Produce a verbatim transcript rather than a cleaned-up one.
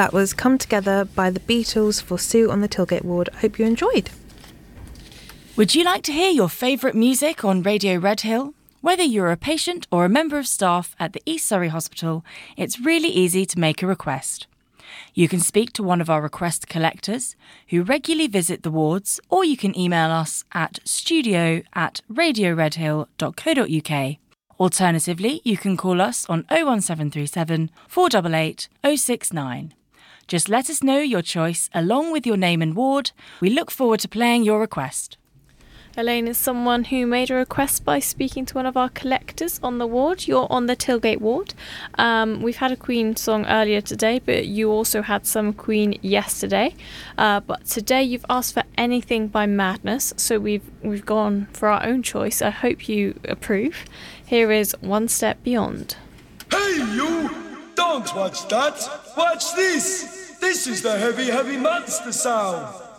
That was Come Together by the Beatles for Sue on the Tilgate ward. I hope you enjoyed. Would you like to hear your favourite music on Radio Redhill? Whether you're a patient or a member of staff at the East Surrey Hospital, it's really easy to make a request. You can speak to one of our request collectors who regularly visit the wards, or you can email us at studio at radioredhill.co.uk. Alternatively, you can call us on oh one seven three seven, four eight eight, oh six nine. Just let us know your choice along with your name and ward. We look forward to playing your request. Elaine is someone who made a request by speaking to one of our collectors on the ward. You're on the Tilgate ward. Um, we've had a Queen song earlier today, but you also had some Queen yesterday. Uh, but today you've asked for Anything by Madness, so we've we've gone for our own choice. I hope you approve. Here is One Step Beyond. Hey you! Don't watch that! Watch this! This is the heavy, heavy monster sound!